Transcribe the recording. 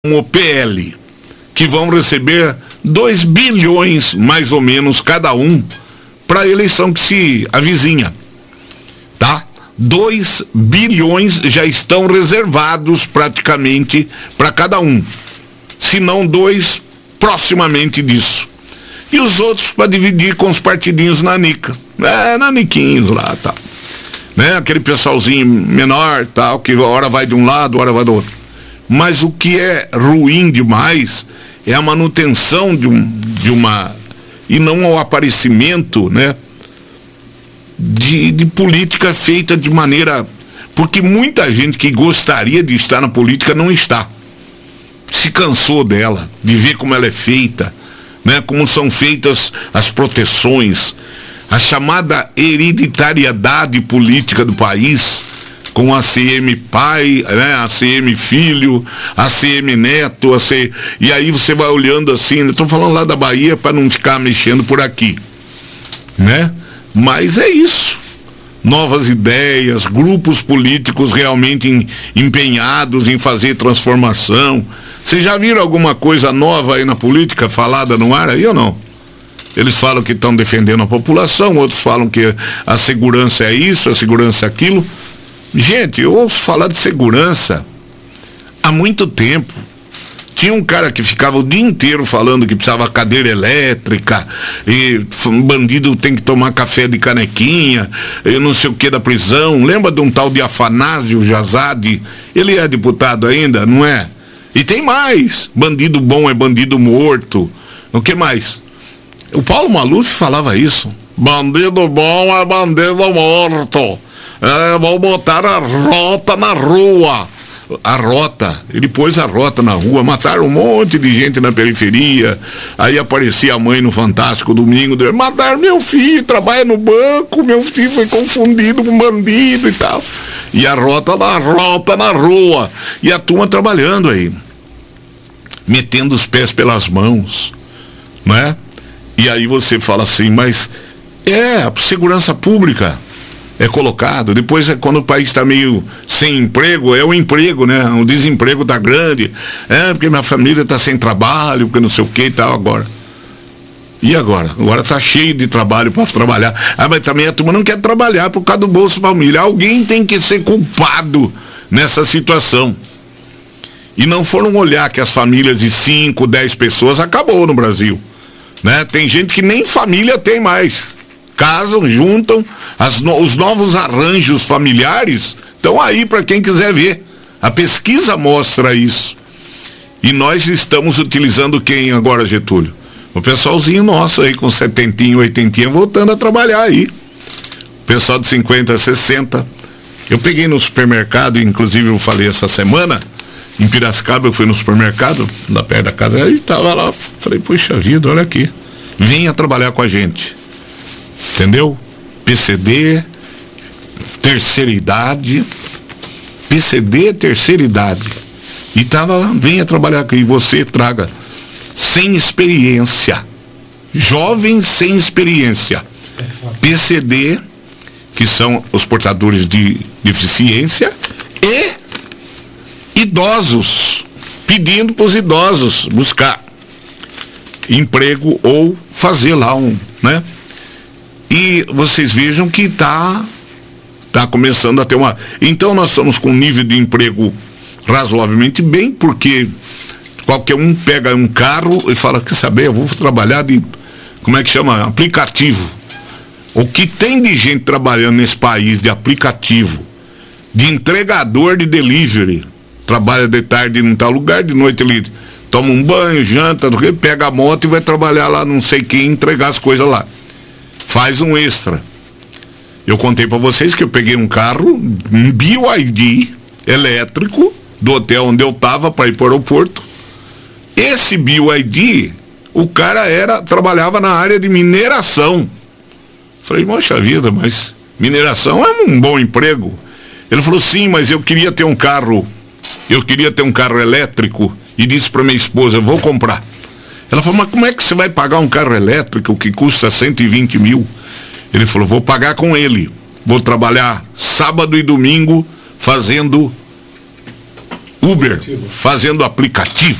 o PL, que vão receber 2 bilhões, mais ou menos, cada um, para a eleição que se avizinha, tá? 2 bilhões já estão reservados praticamente para cada um, se não 2 proximamente disso. E os outros para dividir com os partidinhos nanicas, naniquinhos lá, tal, né? Aquele pessoalzinho menor, tal, que hora vai de um lado, hora vai do outro. Mas o que é ruim demais é a manutenção de uma... e não o aparecimento, né, de política feita de maneira... Porque muita gente que gostaria de estar na política não está. Se cansou dela, de ver como ela é feita, né, como são feitas as proteções, a chamada hereditariedade política do país... com a ACM pai, né, ACM filho, ACM neto, e aí você vai olhando assim, estou falando lá da Bahia para não ficar mexendo por aqui, né? Mas é isso, novas ideias, grupos políticos realmente empenhados em fazer transformação. Vocês já viram alguma coisa nova aí na política falada no ar aí ou não? Eles falam que estão defendendo a população, outros falam que a segurança é isso, a segurança é aquilo. Gente, eu ouço falar de segurança há muito tempo. Tinha um cara que ficava o dia inteiro falando que precisava de cadeira elétrica, e um bandido tem que tomar café de canequinha, e não sei o que da prisão. Lembra de um tal de Afanásio Jazade? Ele é deputado ainda, não é? E tem mais. Bandido bom é bandido morto. O que mais? O Paulo Maluf falava isso. Bandido bom é bandido morto. Vou botar a rota na rua. A rota, ele pôs a rota na rua, mataram um monte de gente na periferia. Aí aparecia a mãe no Fantástico domingo, mataram meu filho, trabalha no banco, meu filho foi confundido com bandido e tal. E a rota na rua. E a turma trabalhando aí, metendo os pés pelas mãos, né? E aí você fala assim, mas a segurança pública é colocado, depois quando o país está meio sem emprego, é o emprego, né? O desemprego está grande, porque minha família está sem trabalho, porque não sei o que e tal, agora. E agora? Agora está cheio de trabalho, posso trabalhar. Mas também a turma não quer trabalhar por causa do Bolsa Família. Alguém tem que ser culpado nessa situação. E não foram olhar que as famílias de 5, 10 pessoas acabou no Brasil, né? Tem gente que nem família tem mais. Casam, juntam, os novos arranjos familiares estão aí para quem quiser ver. A pesquisa mostra isso. E nós estamos utilizando quem agora, Getúlio? O pessoalzinho nosso aí com 70, 80, voltando a trabalhar aí. O pessoal de 50, 60. Eu peguei no supermercado, inclusive eu falei essa semana, em Piracicaba, eu fui no supermercado, lá perto da casa, e estava lá, falei, puxa vida, olha aqui, venha trabalhar com a gente. Entendeu? PCD, terceira idade, e tava lá, venha trabalhar aqui, você traga, sem experiência, jovens sem experiência, PCD, que são os portadores de deficiência, e idosos, pedindo para os idosos buscar emprego ou fazer lá né? E vocês vejam que tá começando a ter uma... Então nós estamos com um nível de emprego razoavelmente bem, porque qualquer um pega um carro e fala, quer saber, eu vou trabalhar de, como é que chama? Aplicativo. O que tem de gente trabalhando nesse país de aplicativo, de entregador de delivery, trabalha de tarde em tal lugar, de noite ele toma um banho, janta, pega a moto e vai trabalhar lá, não sei quem, entregar as coisas lá. Faz um extra. Eu contei para vocês que eu peguei um carro, um BYD elétrico, do hotel onde eu estava para ir para o aeroporto. Esse BYD, o cara trabalhava na área de mineração. Falei, poxa vida, mas mineração é um bom emprego. Ele falou, sim, mas eu queria ter um carro elétrico, e disse para minha esposa, eu vou comprar. Ela falou, mas como é que você vai pagar um carro elétrico que custa 120 mil? Ele falou, vou pagar com ele. Vou trabalhar sábado e domingo fazendo Uber fazendo aplicativo.